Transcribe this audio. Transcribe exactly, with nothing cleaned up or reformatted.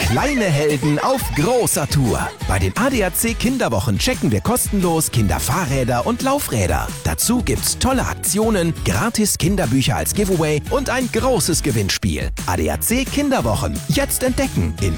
Kleine Helden auf großer Tour. Bei den A D A C Kinderwochen checken wir kostenlos Kinderfahrräder und Laufräder. Dazu gibt's tolle Aktionen, gratis Kinderbücher als Giveaway und ein großes Gewinnspiel. A D A C Kinderwochen. Jetzt entdecken in